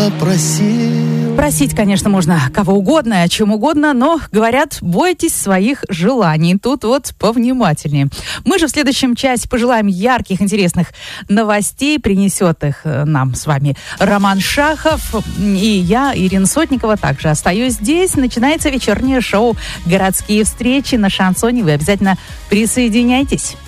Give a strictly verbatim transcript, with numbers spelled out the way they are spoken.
просил. Просить, конечно, можно кого угодно, о чем угодно, но, говорят, бойтесь своих желаний. Тут вот повнимательнее. Мы же в следующем часе пожелаем ярких, интересных новостей. Принесет их нам с вами Роман Шахов. И я, Ирина Сотникова, также остаюсь здесь. Начинается вечернее шоу «Городские встречи» на Шансоне. Вы обязательно присоединяйтесь.